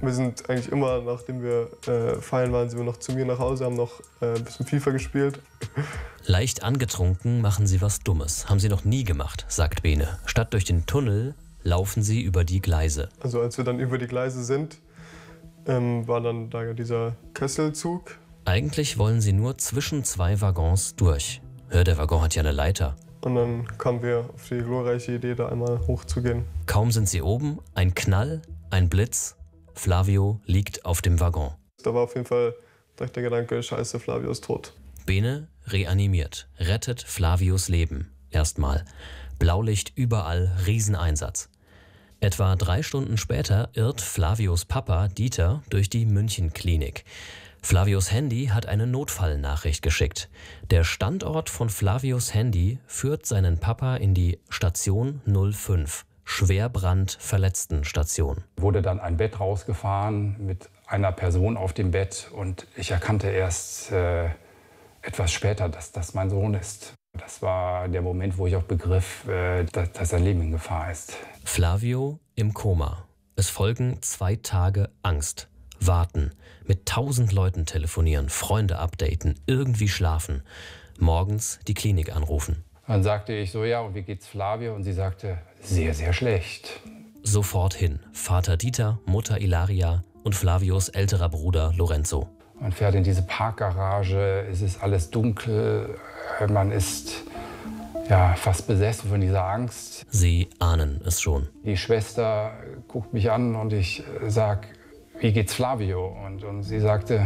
Wir sind eigentlich immer, nachdem wir feiern waren, sind wir noch zu mir nach Hause, haben noch ein bisschen FIFA gespielt. Leicht angetrunken machen sie was Dummes. Haben sie noch nie gemacht, sagt Bene. Statt durch den Tunnel laufen sie über die Gleise. Also als wir dann über die Gleise sind, war dann da dieser Kesselzug. Eigentlich wollen sie nur zwischen zwei Waggons durch. Der Waggon hat ja eine Leiter. Und dann kamen wir auf die glorreiche Idee, da einmal hochzugehen. Kaum sind sie oben, ein Knall, ein Blitz. Flavio liegt auf dem Waggon. Da war auf jeden Fall direkt der Gedanke, scheiße, Flavio ist tot. Bene reanimiert, rettet Flavios Leben. Erstmal. Blaulicht überall, Rieseneinsatz. Etwa 3 Stunden später irrt Flavios Papa Dieter durch die Münchenklinik. Flavios Handy hat eine Notfallnachricht geschickt. Der Standort von Flavios Handy führt seinen Papa in die Station 05, Schwerbrandverletztenstation. Wurde dann ein Bett rausgefahren mit einer Person auf dem Bett und ich erkannte erst etwas später, dass das mein Sohn ist. Das war der Moment, wo ich auch begriff, dass sein Leben in Gefahr ist. Flavio im Koma. Es folgen 2 Tage Angst. Warten, mit 1000 Leuten telefonieren, Freunde updaten, irgendwie schlafen. Morgens die Klinik anrufen. Dann sagte ich so, ja, und wie geht's Flavio? Und sie sagte, sehr, sehr schlecht. Sofort hin. Vater Dieter, Mutter Ilaria und Flavios älterer Bruder Lorenzo. Man fährt in diese Parkgarage, es ist alles dunkel, man ist ja fast besessen von dieser Angst. Sie ahnen es schon. Die Schwester guckt mich an und ich sag, wie geht's Flavio? Und sie sagte,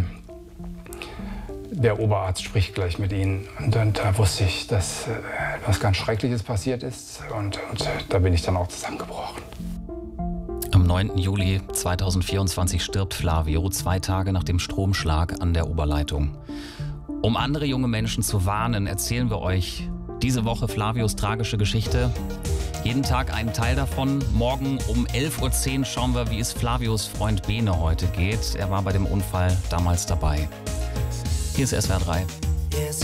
der Oberarzt spricht gleich mit Ihnen. Und da wusste ich, dass etwas ganz Schreckliches passiert ist. Und da bin ich dann auch zusammengebrochen. Am 9. Juli 2024 stirbt Flavio 2 Tage nach dem Stromschlag an der Oberleitung. Um andere junge Menschen zu warnen, erzählen wir euch diese Woche Flavios tragische Geschichte. Jeden Tag einen Teil davon. Morgen um 11:10 Uhr schauen wir, wie es Flavios Freund Bene heute geht. Er war bei dem Unfall damals dabei. Hier ist SWR 3.